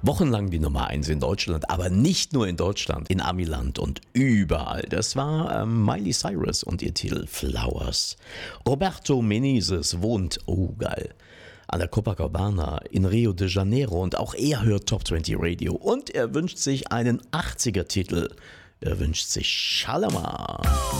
Wochenlang die Nummer 1 in Deutschland, aber nicht nur in Deutschland, in Amiland und überall. Das war Miley Cyrus und ihr Titel Flowers. Roberto Menezes wohnt, oh geil, an der Copacabana in Rio de Janeiro und auch er hört Top 20 Radio und er wünscht sich einen 80er-Titel. Er wünscht sich Shalamar.